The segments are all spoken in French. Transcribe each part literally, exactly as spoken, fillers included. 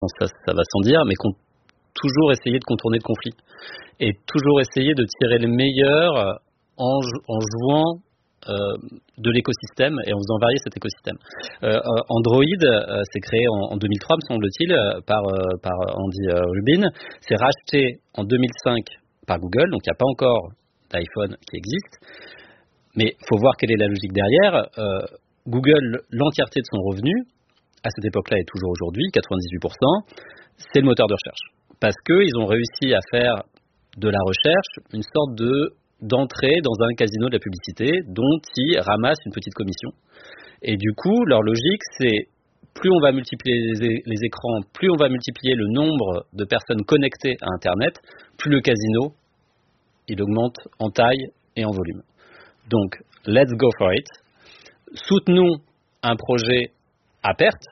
ça, ça va sans dire, mais qui ont toujours essayé de contourner le conflit et toujours essayé de tirer le meilleur en, en jouant euh, de l'écosystème et en faisant varier cet écosystème. Euh, Android, euh, c'est créé en, en deux mille trois, me semble-t-il, par, euh, par Andy euh, Rubin. C'est racheté en deux mille cinq par Google, donc il n'y a pas encore d'iPhone qui existe. Mais il faut voir quelle est la logique derrière. Euh, Google, l'entièreté de son revenu, à cette époque-là et toujours aujourd'hui, quatre-vingt-dix-huit pour cent, c'est le moteur de recherche. Parce qu'ils ont réussi à faire de la recherche une sorte de, d'entrée dans un casino de la publicité dont ils ramassent une petite commission. Et du coup, leur logique, c'est plus on va multiplier les, les écrans, plus on va multiplier le nombre de personnes connectées à Internet, plus le casino, il augmente en taille et en volume. Donc, let's go for it. Soutenons un projet à perte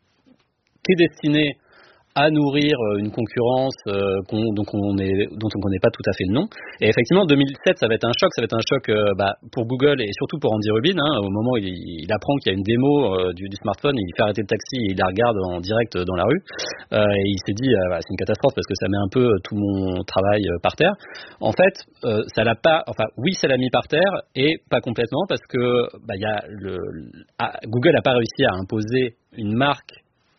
qui est destiné à nourrir une concurrence euh, qu'on, donc on est, dont on ne connaît pas tout à fait le nom. Et effectivement, deux mille sept, ça va être un choc. Ça va être un choc euh, bah, pour Google et surtout pour Andy Rubin. Hein, au moment où il, il apprend qu'il y a une démo euh, du, du smartphone, il fait arrêter le taxi et il la regarde en direct dans la rue. Euh, et il s'est dit, euh, bah, c'est une catastrophe parce que ça met un peu tout mon travail euh, par terre. En fait, euh, ça l'a pas. Enfin, oui, ça l'a mis par terre et pas complètement parce que bah, y a le, le ah, Google n'a pas réussi à imposer une marque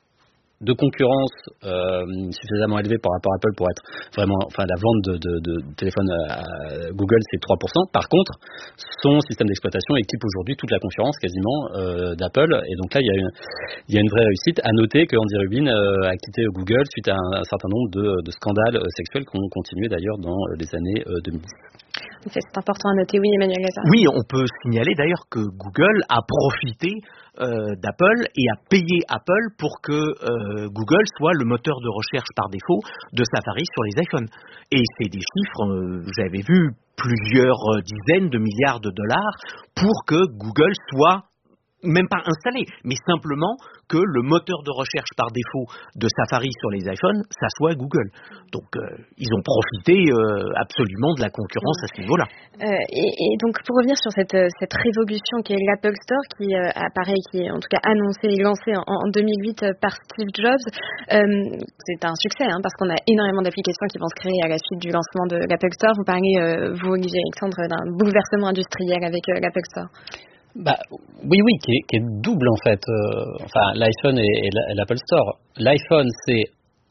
de concurrence euh, suffisamment élevée par rapport à Apple pour être vraiment, enfin la vente de, de, de téléphone à Google c'est trois pour cent. Par contre, son système d'exploitation équipe aujourd'hui toute la concurrence quasiment euh, d'Apple et donc là il y a une, il y a une vraie réussite. À noter que Andy Rubin euh, a quitté Google suite à un, un certain nombre de, de scandales sexuels qui ont continué d'ailleurs dans les années euh, deux mille dix. C'est important à noter, oui, Emmanuel Lazare. Oui, on peut signaler d'ailleurs que Google a profité euh, d'Apple et a payé Apple pour que euh, Google soit le moteur de recherche par défaut de Safari sur les iPhones. Et c'est des chiffres, euh, j'avais vu plusieurs dizaines de milliards de dollars pour que Google soit même pas installé, mais simplement que le moteur de recherche par défaut de Safari sur les iPhones, ça soit Google. Donc, euh, ils ont profité euh, absolument de la concurrence à ce niveau-là. Euh, et, et donc, pour revenir sur cette, cette révolution qui est l'Apple Store, qui euh, apparaît, qui est en tout cas annoncé et lancé en, en deux mille huit par Steve Jobs, euh, c'est un succès, hein, parce qu'on a énormément d'applications qui vont se créer à la suite du lancement de l'Apple Store. Vous parlez, euh, vous, Olivier Alexandre, d'un bouleversement industriel avec euh, l'Apple Store. Bah, oui, oui, qui est, qui est double en fait. Euh, enfin, l'iPhone et, et l'Apple Store. L'iPhone, c'est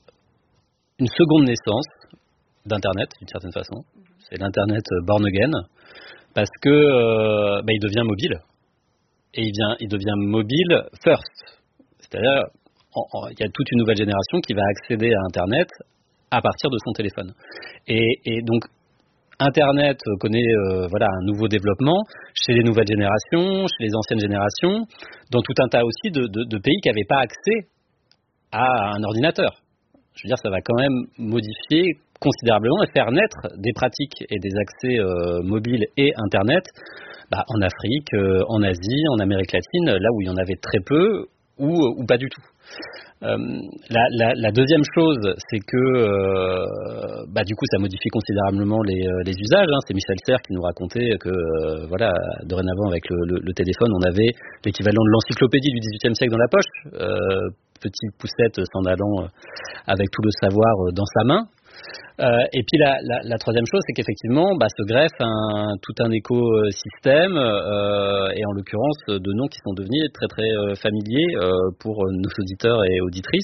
une seconde naissance d'Internet, d'une certaine façon. C'est l'Internet born again, parce que euh, bah, il devient mobile. Et il, vient, il devient mobile first. C'est-à-dire, il y a toute une nouvelle génération qui va accéder à Internet à partir de son téléphone. Et, et donc, Internet connaît euh, voilà, un nouveau développement chez les nouvelles générations, chez les anciennes générations, dans tout un tas aussi de, de, de pays qui n'avaient pas accès à un ordinateur. Je veux dire, ça va quand même modifier considérablement et faire naître des pratiques et des accès euh, mobiles et Internet bah, en Afrique, euh, en Asie, en Amérique latine, là où il y en avait très peu ou, ou pas du tout. Euh, la, la, la deuxième chose, c'est que euh, bah, du coup, ça modifie considérablement les, les usages. Hein. C'est Michel Serres qui nous racontait que euh, voilà, dorénavant avec le, le, le téléphone, on avait l'équivalent de l'encyclopédie du dix-huitième siècle dans la poche. Euh, petite poussette s'en allant avec tout le savoir dans sa main. Euh, et puis la, la, la troisième chose, c'est qu'effectivement, bah, se greffe un, tout un écosystème, euh, et en l'occurrence de noms qui sont devenus très très euh, familiers euh, pour nos auditeurs et auditrices.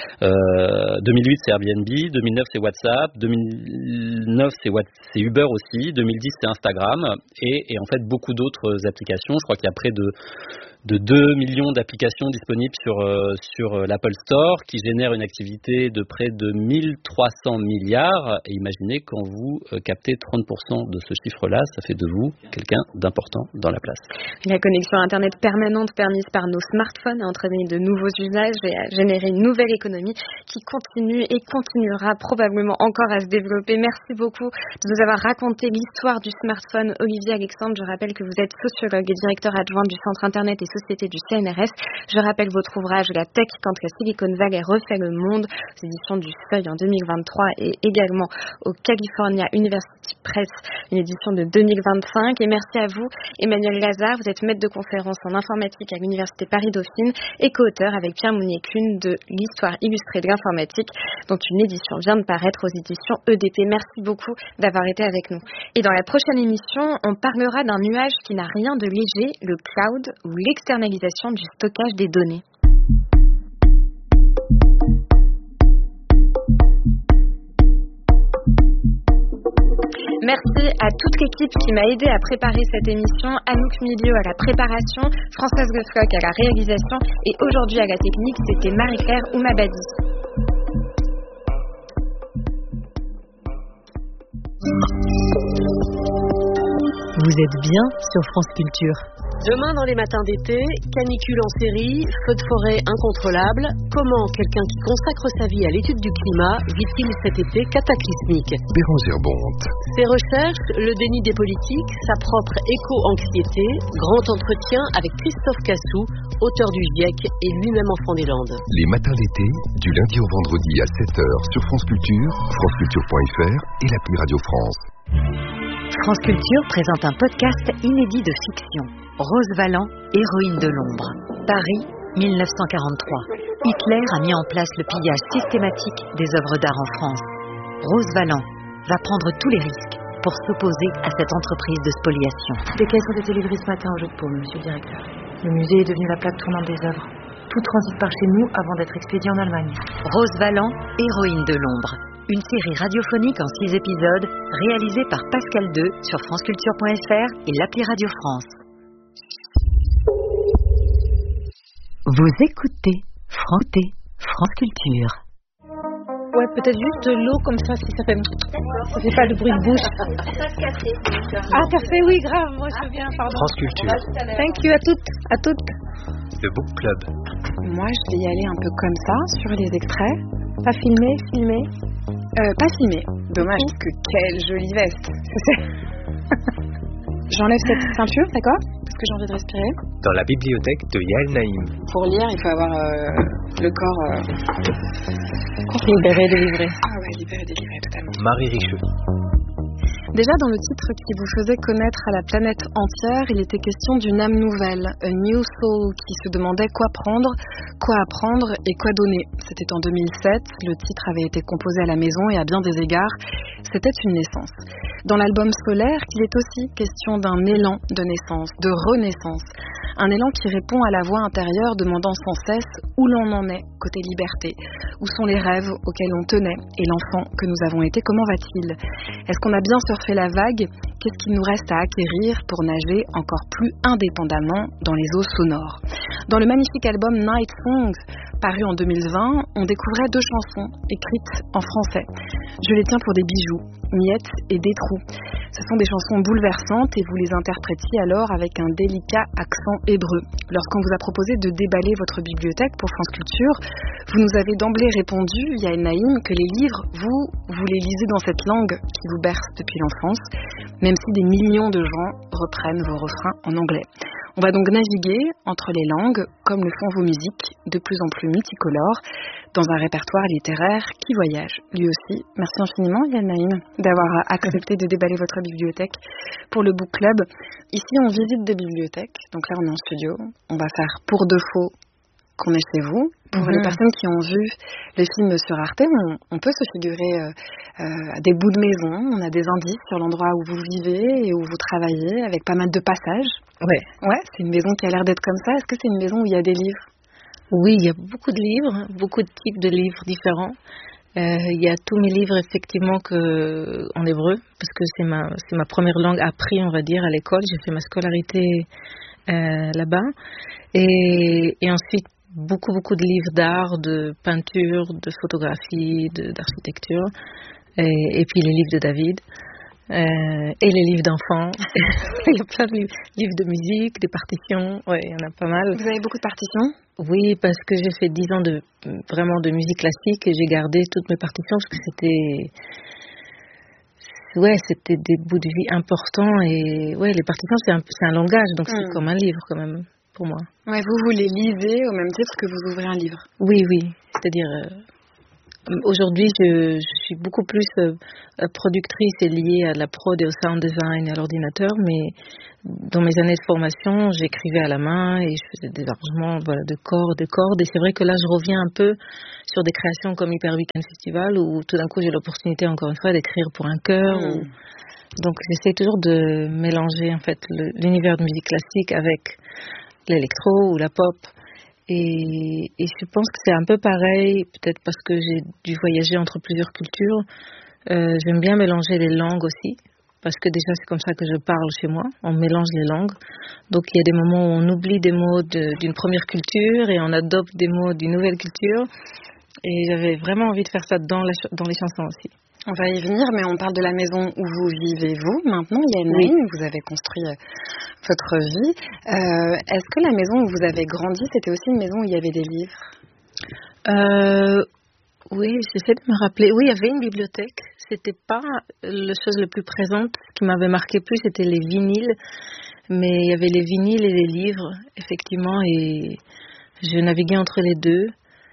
Euh, deux mille huit, c'est Airbnb, deux mille neuf, c'est WhatsApp, deux mille neuf, c'est, What, c'est Uber aussi, deux mille dix, c'est Instagram, et, et en fait beaucoup d'autres applications. Je crois qu'il y a près de de deux millions d'applications disponibles sur, euh, sur l'Apple Store qui génèrent une activité de près de mille trois cents milliards. Et imaginez quand vous euh, captez trente pour cent de ce chiffre-là, ça fait de vous quelqu'un d'important dans la place. La connexion Internet permanente permise par nos smartphones a entraîné de nouveaux usages et a généré une nouvelle économie qui continue et continuera probablement encore à se développer. Merci beaucoup de nous avoir raconté l'histoire du smartphone. Olivier Alexandre, je rappelle que vous êtes sociologue et directeur adjoint du Centre Internet et société du C N R S. Je rappelle votre ouvrage La tech quand la Silicon Valley refait le monde, aux éditions du Seuil en deux mille vingt-trois et également au California University Press, une édition de deux mille vingt-cinq. Et merci à vous, Emmanuel Lazare. Vous êtes maître de conférence en informatique à l'Université Paris-Dauphine et co-auteur avec Pierre Mounier-Kuhn de l'Histoire illustrée de l'informatique, dont une édition vient de paraître aux éditions E D P. Merci beaucoup d'avoir été avec nous. Et dans la prochaine émission, on parlera d'un nuage qui n'a rien de léger, le cloud ou l'externalisation du stockage des données. Merci à toute l'équipe qui m'a aidé à préparer cette émission, Anouk Milieu à la préparation, Françoise Lefloc à la réalisation et aujourd'hui à la technique, c'était Marie-Claire Oumabadi. Vous êtes bien sur France Culture. Demain dans les matins d'été, canicule en série, feu de forêt incontrôlable. Comment quelqu'un qui consacre sa vie à l'étude du climat vit-il cet été cataclysmique? Bérangère Bonte. Ses recherches, le déni des politiques, sa propre éco-anxiété. Grand entretien avec Christophe Cassou, auteur du GIEC et lui-même enfant des Landes. Les matins d'été, du lundi au vendredi à sept heures sur France Culture, franceculture point f r et l'appli Radio France. France Culture présente un podcast inédit de fiction. Rose Valland, héroïne de l'ombre. Paris, mille neuf cent quarante-trois. Hitler a mis en place le pillage systématique des œuvres d'art en France. Rose Valland va prendre tous les risques pour s'opposer à cette entreprise de spoliation. Des caisses ont été livrées ce matin au jeu de paume, monsieur le directeur. Le musée est devenu la plaque tournante des œuvres. Tout transite par chez nous avant d'être expédié en Allemagne. Rose Valland, héroïne de l'ombre. Une série radiophonique en six épisodes, réalisée par Pascal deux sur franceculture point f r et l'appli Radio France. Vous écoutez France T, France Culture. Ouais, peut-être juste de l'eau comme ça, si ça fait... Ça fait pas de bruit de bouche. Ah, café, oui, grave, moi je veux bien, pardon. France Culture. Thank you à toutes, à toutes. Le Book Club. Moi, je vais y aller un peu comme ça, sur les extraits. Pas filmé, filmé. Euh, pas filmé. Dommage, parce que quelle jolie veste. J'enlève cette ceinture, d'accord? Parce que j'ai envie de respirer. Dans la bibliothèque de Yael Naïm. Pour lire, il faut avoir euh, le corps euh... libéré, délivré. Ah ouais, libéré, délivré, totalement. Marie Richeux. Déjà dans le titre qui vous faisait connaître à la planète entière, il était question d'une âme nouvelle, a new soul, qui se demandait quoi prendre, quoi apprendre et quoi donner. C'était en deux mille sept, le titre avait été composé à la maison et à bien des égards, c'était une naissance. Dans l'album Solaire, il est aussi question d'un élan de naissance, de renaissance. Un élan qui répond à la voix intérieure demandant sans cesse où l'on en est côté liberté. Où sont les rêves auxquels on tenait et l'enfant que nous avons été, comment va-t-il? Est-ce qu'on a bien surfé la vague? Qu'est-ce qu'il nous reste à acquérir pour nager encore plus indépendamment dans les eaux sonores? Dans le magnifique album Night Songs, paru en deux mille vingt, on découvrait deux chansons écrites en français. Je les tiens pour des bijoux, miettes et des trous. Ce sont des chansons bouleversantes et vous les interprétiez alors avec un délicat accent hébreu. Lorsqu'on vous a proposé de déballer votre bibliothèque pour France Culture, vous nous avez d'emblée répondu, Yael Naïm, que les livres, vous, vous les lisez dans cette langue qui vous berce depuis l'enfance, même si des millions de gens reprennent vos refrains en anglais. On va donc naviguer entre les langues, comme le font vos musiques, de plus en plus multicolores, dans un répertoire littéraire qui voyage. Lui aussi, merci infiniment, Yael Naïm, d'avoir accepté de déballer votre bibliothèque pour le Book Club. Ici, on visite des bibliothèques, donc là, on est en studio. On va faire pour de faux qu'on est chez vous. Pour mmh. les personnes qui ont vu le film sur Arte, on, on peut se figurer euh, euh, des bouts de maison, on a des indices sur l'endroit où vous vivez et où vous travaillez, avec pas mal de passages. Ouais. Ouais, c'est une maison qui a l'air d'être comme ça. Est-ce que c'est une maison où il y a des livres? Oui, il y a beaucoup de livres, beaucoup de types de livres différents. Euh, il y a tous mes livres effectivement que, en hébreu, parce que c'est ma, c'est ma première langue apprise, on va dire, à l'école. J'ai fait ma scolarité euh, là-bas. Et, et ensuite, beaucoup, beaucoup de livres d'art, de peinture, de photographie, de, d'architecture. Et, et puis les livres de David. Euh, et les livres d'enfants. Il y a plein de livres, livres de musique, des partitions. Ouais, il y en a pas mal. Vous avez beaucoup de partitions? Oui, parce que j'ai fait dix ans de vraiment de musique classique et j'ai gardé toutes mes partitions parce que c'était, ouais, c'était des bouts de vie importants et ouais, les partitions c'est un, c'est un langage donc mmh. c'est comme un livre quand même. pour moi. Ouais, vous, vous les lisez au même titre que vous ouvrez un livre. Oui, oui. C'est-à-dire, euh, aujourd'hui, je, je suis beaucoup plus euh, productrice et liée à la prod et au sound design et à l'ordinateur, mais dans mes années de formation, j'écrivais à la main et je faisais des arrangements voilà, de cordes, de cordes. Et c'est vrai que là, je reviens un peu sur des créations comme Hyper Weekend Festival, où tout d'un coup, j'ai l'opportunité, encore une fois, d'écrire pour un chœur. Mmh. Ou... Donc, j'essaie toujours de mélanger, en fait, le, l'univers de musique classique avec l'électro ou la pop. Et, et je pense que c'est un peu pareil, peut-être parce que j'ai dû voyager entre plusieurs cultures. Euh, j'aime bien mélanger les langues aussi, parce que déjà c'est comme ça que je parle chez moi, on mélange les langues. Donc il y a des moments où on oublie des mots de, d'une première culture et on adopte des mots d'une nouvelle culture. Et j'avais vraiment envie de faire ça dans, la, dans les chansons aussi. On va y venir, mais on parle de la maison où vous vivez, vous. Maintenant, Yael Naïm, oui. Vous avez construit euh, votre vie. Euh, est-ce que la maison où vous avez grandi, c'était aussi une maison où il y avait des livres ? euh, Oui, j'essaie de me rappeler. Oui, il y avait une bibliothèque. C'était pas la chose la plus présente. Ce qui m'avait marqué plus, c'était les vinyles. Mais il y avait les vinyles et les livres, effectivement, et je naviguais entre les deux.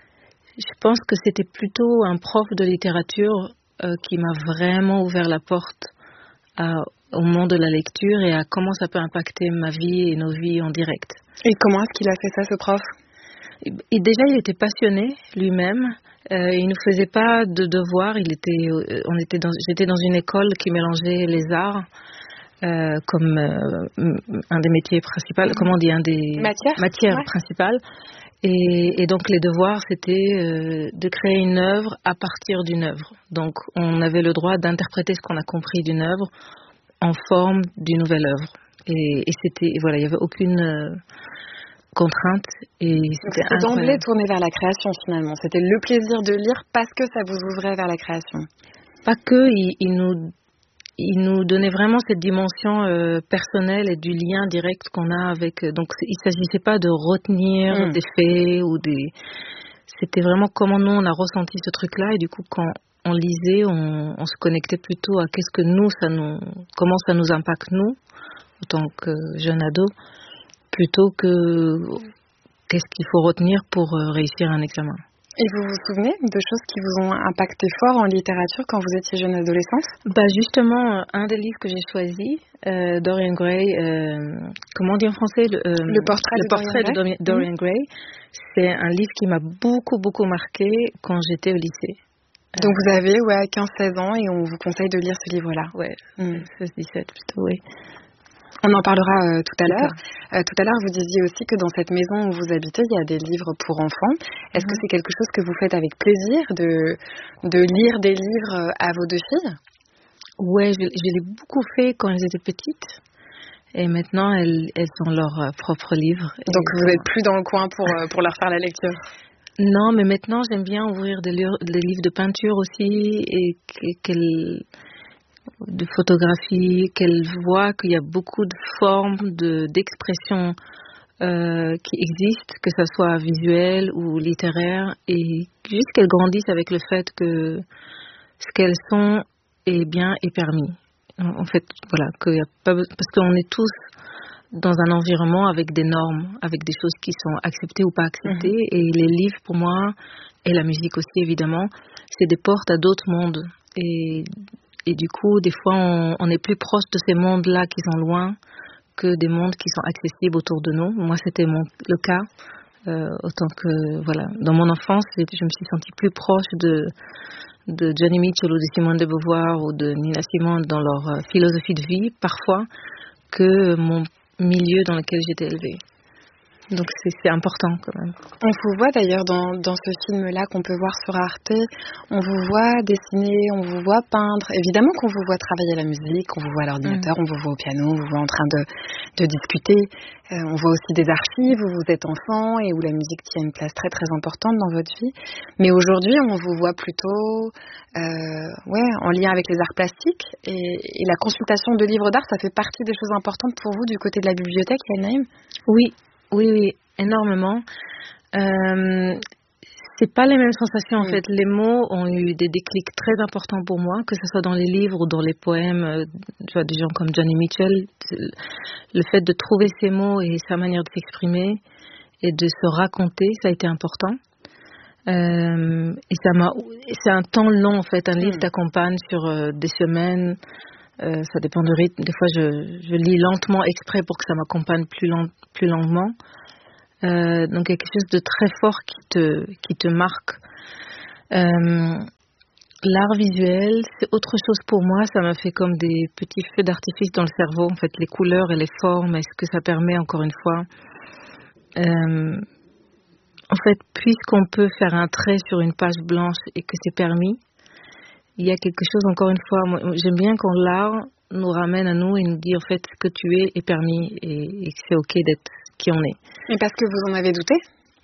Je pense que c'était plutôt un prof de littérature Euh, qui m'a vraiment ouvert la porte à, au monde de la lecture et à comment ça peut impacter ma vie et nos vies en direct. Et comment est-ce qu'il a fait ça, ce prof ? et, et Déjà, il était passionné lui-même. Euh, il ne nous faisait pas de devoirs. Il était, euh, on était dans, j'étais dans une école qui mélangeait les arts euh, comme euh, un des métiers principaux, mmh. comment on dit, un des matières, matières ouais. principales. Et, et donc les devoirs, c'était euh, de créer une œuvre à partir d'une œuvre. Donc on avait le droit d'interpréter ce qu'on a compris d'une œuvre en forme d'une nouvelle œuvre. Et, et c'était, et voilà, il n'y avait aucune euh, contrainte. Et c'était c'était d'emblée tourné vers la création finalement. C'était le plaisir de lire parce que ça vous ouvrait vers la création. Pas que, il, il nous... Il nous donnait vraiment cette dimension euh, personnelle et du lien direct qu'on a avec. Donc, il ne s'agissait pas de retenir mmh. des faits ou des. C'était vraiment comment nous on a ressenti ce truc-là et du coup quand on lisait, on, on se connectait plutôt à qu'est-ce que nous ça nous, comment ça nous impacte nous en tant que jeunes ados, plutôt que qu'est-ce qu'il faut retenir pour réussir un examen. Et vous vous souvenez de choses qui vous ont impacté fort en littérature quand vous étiez jeune adolescente ? Bah justement, un des livres que j'ai choisi, euh, Dorian Gray, euh, comment on dit en français le, euh, le portrait, le de, portrait Dorian de Dorian Gray. Mmh. C'est un livre qui m'a beaucoup, beaucoup marqué quand j'étais au lycée. Donc vous avez ouais, quinze seize ans et on vous conseille de lire ce livre-là. Ouais, mmh. seize dix-sept plutôt, oui. On en parlera euh, tout à l'heure. Euh, tout à l'heure, vous disiez aussi que dans cette maison où vous habitez, il y a des livres pour enfants. Est-ce mmh. que c'est quelque chose que vous faites avec plaisir, de, de lire des livres à vos deux filles ? Ouais, je, je l'ai beaucoup fait quand elles étaient petites. Et maintenant, elles, elles ont leurs propres livres. Donc vous n'êtes plus dans le coin pour, pour leur faire la lecture ? Non, mais maintenant, j'aime bien ouvrir des, des livres de peinture aussi et qu'elles... de photographie, qu'elle voit qu'il y a beaucoup de formes de, d'expression euh, qui existent, que ce soit visuel ou littéraire, et juste qu'elles grandissent avec le fait que ce qu'elles sont est bien et permis. En fait, voilà, qu'il y a pas, parce qu'on est tous dans un environnement avec des normes, avec des choses qui sont acceptées ou pas acceptées, mmh. et les livres pour moi, et la musique aussi évidemment, c'est des portes à d'autres mondes. Et Et du coup, des fois, on, on est plus proche de ces mondes-là qui sont loin que des mondes qui sont accessibles autour de nous. Moi, c'était mon, le cas. Euh, autant que, voilà, dans mon enfance, je me suis sentie plus proche de, de Johnny Mitchell ou de Simone de Beauvoir ou de Nina Simone dans leur euh, philosophie de vie, parfois, que mon milieu dans lequel j'étais élevée. Donc c'est, c'est important quand même. On vous voit d'ailleurs dans, dans ce film-là qu'on peut voir sur Arte, on vous voit dessiner, on vous voit peindre. Évidemment qu'on vous voit travailler la musique, on vous voit à l'ordinateur, mmh. on vous voit au piano, on vous voit en train de, de discuter. Euh, on voit aussi des archives où vous êtes enfant et où la musique tient une place très très importante dans votre vie. Mais aujourd'hui, on vous voit plutôt euh, ouais, en lien avec les arts plastiques et, et la consultation de livres d'art, ça fait partie des choses importantes pour vous du côté de la bibliothèque, Yael Naïm ? Oui. Oui, oui, énormément. Euh, c'est pas les mêmes sensations en fait. Les mots ont eu des déclics très importants pour moi, que ce soit dans les livres ou dans les poèmes. euh, Tu vois, des gens comme Johnny Mitchell, le fait de trouver ses mots et sa manière de s'exprimer et de se raconter, ça a été important. Euh, et ça m'a, c'est un temps long en fait. Un livre t'accompagne sur euh, des semaines. Euh, ça dépend du rythme. Des fois, je, je lis lentement exprès pour que ça m'accompagne plus, lent, plus longuement. Euh, donc, il y a quelque chose de très fort qui te, qui te marque. Euh, l'art visuel, c'est autre chose pour moi. Ça m'a fait comme des petits feux d'artifice dans le cerveau. En fait, les couleurs et les formes, et ce que ça permet, encore une fois. Euh, en fait, puisqu'on peut faire un trait sur une page blanche et que c'est permis, il y a quelque chose, encore une fois, moi, j'aime bien quand l'art nous ramène à nous et nous dit en fait ce que tu es est permis et, et que c'est ok d'être qui on est. Mais parce que vous en avez douté ?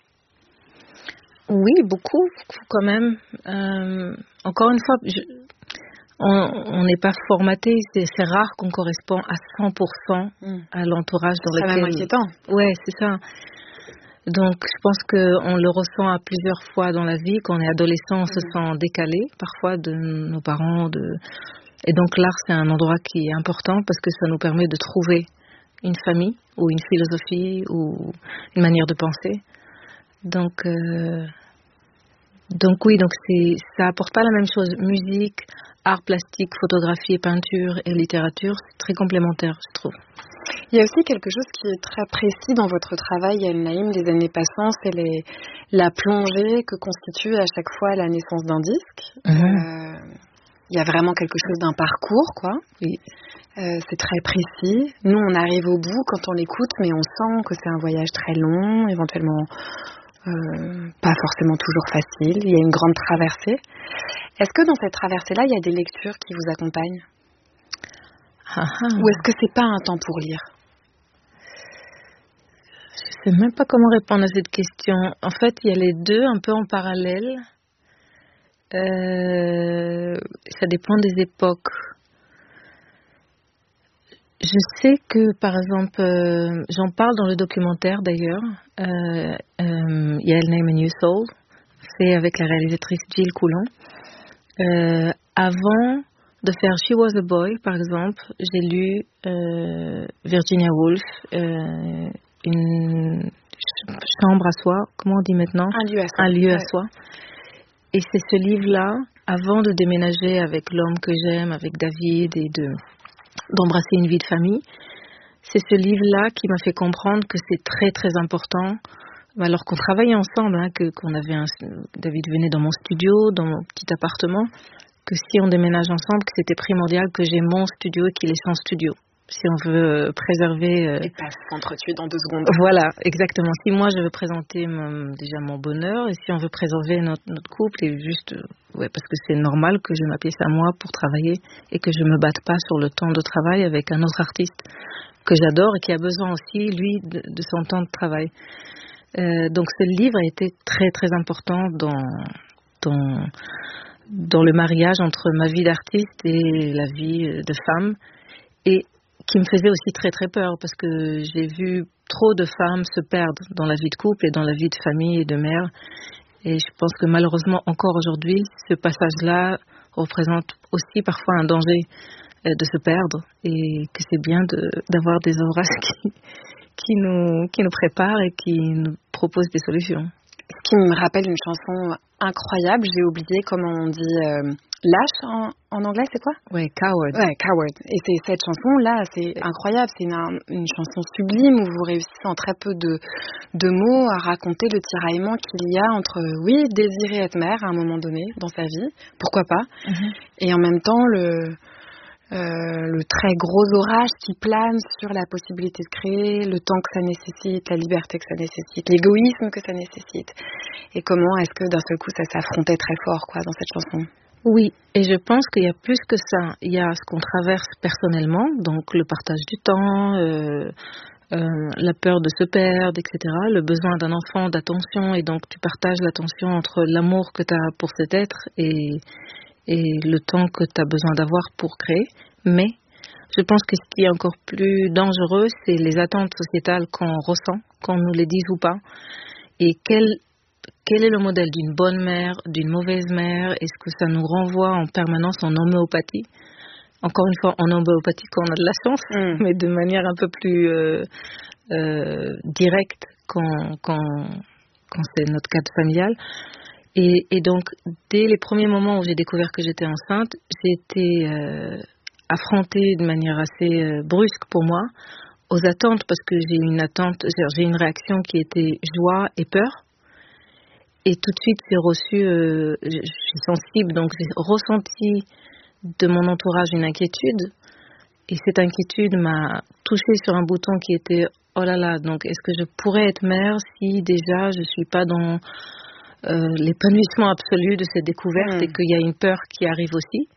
Oui, beaucoup, quand même. Euh, encore une fois, je, on n'est pas formaté, c'est, c'est rare qu'on correspond à cent pour cent à l'entourage dans lequel... C'est même inquiétant. Ouais, c'est ça. Donc, je pense qu'on le ressent à plusieurs fois dans la vie. Quand on est adolescent, on se sent décalé, parfois, de nos parents. De... Et donc, l'art, c'est un endroit qui est important parce que ça nous permet de trouver une famille ou une philosophie ou une manière de penser. Donc, euh... donc oui, donc c'est... ça apporte pas la même chose. Musique, art plastique, photographie, peinture et littérature, c'est très complémentaire, je trouve. Il y a aussi quelque chose qui est très précis dans votre travail, Yael Naïm, des années passant, c'est les, la plongée que constitue à chaque fois la naissance d'un disque. Mmh. Euh, il y a vraiment quelque chose d'un parcours, quoi. Oui. Euh, c'est très précis. Nous, on arrive au bout quand on l'écoute, mais on sent que c'est un voyage très long, éventuellement euh, pas forcément toujours facile. Il y a une grande traversée. Est-ce que dans cette traversée-là, il y a des lectures qui vous accompagnent ? Ah ah. Ou est-ce que c'est pas un temps pour lire ? Je sais même pas comment répondre à cette question. En fait, il y a les deux un peu en parallèle. Euh, ça dépend des époques. Je sais que, par exemple, euh, j'en parle dans le documentaire d'ailleurs, euh, euh, Yael Naïm, A New Soul, fait avec la réalisatrice Jill Coulon. Euh, avant de faire She Was a Boy, par exemple, j'ai lu euh, Virginia Woolf, euh, une chambre à soi, comment on dit maintenant ? Un lieu à soi. Un lieu ouais. à soi. Et c'est ce livre-là, avant de déménager avec l'homme que j'aime, avec David, et de, d'embrasser une vie de famille, c'est ce livre-là qui m'a fait comprendre que c'est très très important, alors qu'on travaillait ensemble, hein, que, qu'on avait un, David venait dans mon studio, dans mon petit appartement, que si on déménage ensemble, que c'était primordial que j'ai mon studio et qu'il ait son studio. Si on veut préserver... Euh... Et pas s'entretuer dans deux secondes. Voilà, exactement. Si moi, je veux présenter mon, déjà mon bonheur, et si on veut préserver notre, notre couple, et juste... Ouais, parce que c'est normal que je m'appelle à moi pour travailler, et que je ne me batte pas sur le temps de travail avec un autre artiste que j'adore, et qui a besoin aussi, lui, de, de son temps de travail. Euh, donc, ce livre a été très, très important dans... dans dans le mariage entre ma vie d'artiste et la vie de femme, et qui me faisait aussi très très peur, parce que j'ai vu trop de femmes se perdre dans la vie de couple et dans la vie de famille et de mère, et je pense que malheureusement encore aujourd'hui, ce passage-là représente aussi parfois un danger de se perdre, et que c'est bien de, d'avoir des ouvrages qui, qui, nous, qui nous préparent et qui nous proposent des solutions. Ce qui me rappelle une chanson incroyable, j'ai oublié comment on dit euh, lâche en, en anglais, c'est quoi ? Oui, Coward. Ouais, Coward. Et c'est cette chanson-là, c'est incroyable, c'est une, une chanson sublime où vous réussissez en très peu de, de mots à raconter le tiraillement qu'il y a entre, oui, désirer être mère à un moment donné dans sa vie, pourquoi pas, mm-hmm. et en même temps le... Euh, le très gros orage qui plane sur la possibilité de créer, le temps que ça nécessite, la liberté que ça nécessite, l'égoïsme que ça nécessite. Et comment est-ce que d'un seul coup ça s'affrontait très fort quoi, dans cette chanson ? Oui, et je pense qu'il y a plus que ça. Il y a ce qu'on traverse personnellement, donc le partage du temps, euh, euh, la peur de se perdre, et cetera, le besoin d'un enfant d'attention, et donc tu partages l'attention entre l'amour que tu as pour cet être et... et le temps que tu as besoin d'avoir pour créer. Mais je pense que ce qui est encore plus dangereux, c'est les attentes sociétales qu'on ressent, qu'on nous les dise ou pas, et quel quel est le modèle d'une bonne mère, d'une mauvaise mère? Est-ce que ça nous renvoie en permanence en homéopathie? Encore une fois, en homéopathie quand on a de la chance, mm. mais de manière un peu plus euh, euh, directe quand, quand, quand c'est notre cadre familial. Et, et donc, dès les premiers moments où j'ai découvert que j'étais enceinte, j'ai été euh, affrontée de manière assez euh, brusque pour moi aux attentes, parce que j'ai une attente, j'ai une réaction qui était joie et peur. Et tout de suite, j'ai reçu, euh, je suis sensible, donc j'ai ressenti de mon entourage une inquiétude. Et cette inquiétude m'a touchée sur un bouton qui était, oh là là, donc est-ce que je pourrais être mère si déjà je ne suis pas dans euh, l'épanouissement absolu de cette découverte mmh. et qu'il y a une peur qui arrive aussi.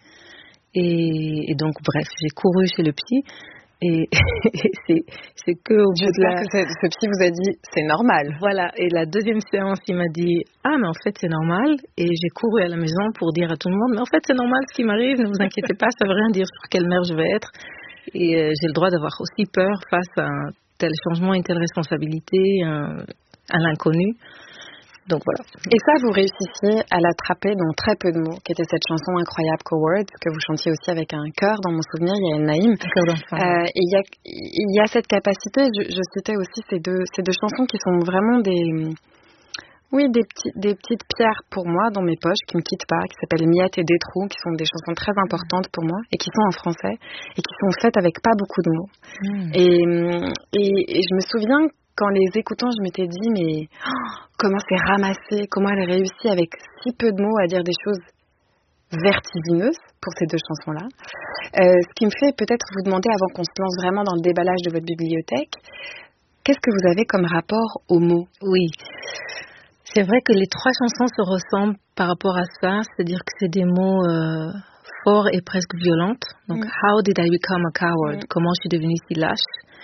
Et, et donc, bref, j'ai couru chez le psy. Et, et c'est, c'est que au bout de la... que ce psy vous a dit c'est normal. Voilà. Et la deuxième séance, il m'a dit ah mais en fait c'est normal. Et j'ai couru à la maison pour dire à tout le monde mais en fait c'est normal ce qui m'arrive. Ne vous inquiétez pas, ça veut rien dire sur quelle mère je vais être. Et euh, j'ai le droit d'avoir aussi peur face à un tel changement, une telle responsabilité, un, à l'inconnu. Donc voilà. Et ça, vous réussissiez à l'attraper dans très peu de mots, qui était cette chanson incroyable Coward, que vous chantiez aussi avec un chœur, dans mon souvenir, Yael Naïm. Un chœur d'enfant. Euh, et il y a, il y a cette capacité, je, je citais aussi ces deux, ces deux chansons qui sont vraiment des, oui, des, petits, des petites pierres pour moi dans mes poches, qui ne me quittent pas, qui s'appellent Miette et Des Trous, qui sont des chansons très importantes pour moi, et qui sont en français, et qui sont faites avec pas beaucoup de mots. Mmh. Et, et, et je me souviens qu'en les écoutant, je m'étais dit, mais oh, comment c'est ramassé, comment elle réussit avec si peu de mots à dire des choses vertigineuses pour ces deux chansons-là. Euh, ce qui me fait peut-être vous demander, avant qu'on se lance vraiment dans le déballage de votre bibliothèque, qu'est-ce que vous avez comme rapport aux mots? Oui, c'est vrai que les trois chansons se ressemblent par rapport à ça, c'est-à-dire que c'est des mots euh, forts et presque violents. Donc, mm. How did I become a coward? Mm. Comment je suis devenue si lâche?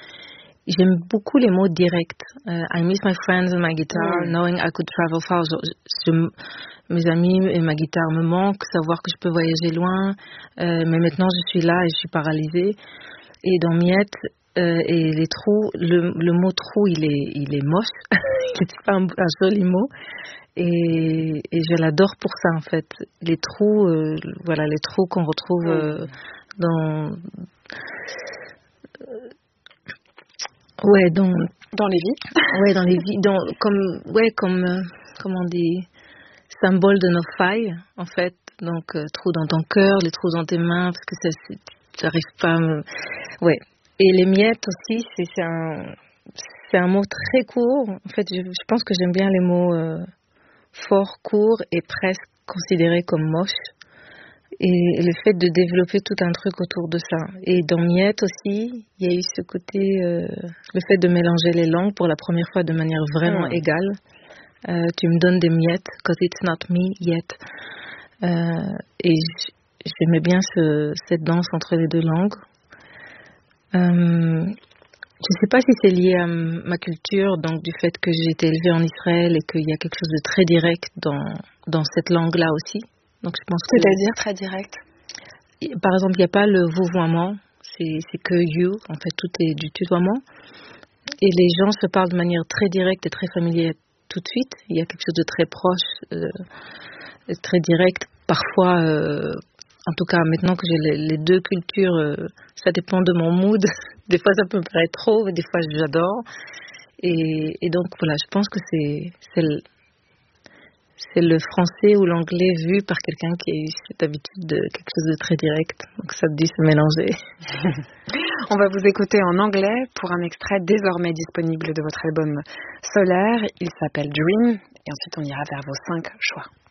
J'aime beaucoup les mots directs. Uh, I miss my friends and my guitar, mm. knowing I could travel far. Je, je, mes amis et ma guitare me manquent, savoir que je peux voyager loin, euh, mais maintenant je suis là et je suis paralysée. Et dans Miette euh, et les trous, le, le mot trou, il est, il est moche. Il n'est pas un, un joli mot. Et, et je l'adore pour ça, en fait. Les trous, euh, voilà, les trous qu'on retrouve euh, dans... Ouais, dans dans les vies. Ouais, dans les vies, dans comme ouais comme euh, comment on dit, symbole de nos failles en fait. Donc euh, trous dans ton cœur, les trous dans tes mains parce que ça ça arrive pas. Me... Ouais. Et les miettes aussi, c'est, c'est un c'est un mot très court. En fait, je, je pense que j'aime bien les mots euh, forts, courts et presque considérés comme moches. Et le fait de développer tout un truc autour de ça. Et dans Miette aussi, il y a eu ce côté, euh, le fait de mélanger les langues pour la première fois de manière vraiment mmh. égale. Euh, tu me donnes des miettes, because it's not me yet. Euh, et j'aimais bien ce, cette danse entre les deux langues. Euh, je ne sais pas si c'est lié à ma culture, donc du fait que j'ai été élevée en Israël et qu'il y a quelque chose de très direct dans, dans cette langue-là aussi. Donc, je pense que c'est-à-dire très direct. Par exemple, il n'y a pas le vouvoiement, c'est, c'est que you, en fait, tout est du tutoiement. Et les gens se parlent de manière très directe et très familière tout de suite. Il y a quelque chose de très proche, euh, très direct. Parfois, euh, en tout cas, maintenant que j'ai les, les deux cultures, euh, ça dépend de mon mood. Des fois, ça peut me paraître trop, des fois, j'adore. Et, et donc, voilà, je pense que c'est... c'est le, C'est le français ou l'anglais vu par quelqu'un qui a eu cette habitude de quelque chose de très direct. Donc ça a dû se mélanger. On va vous écouter en anglais pour un extrait désormais disponible de votre album Solaire. Il s'appelle Dream. Et ensuite on ira vers vos cinq choix.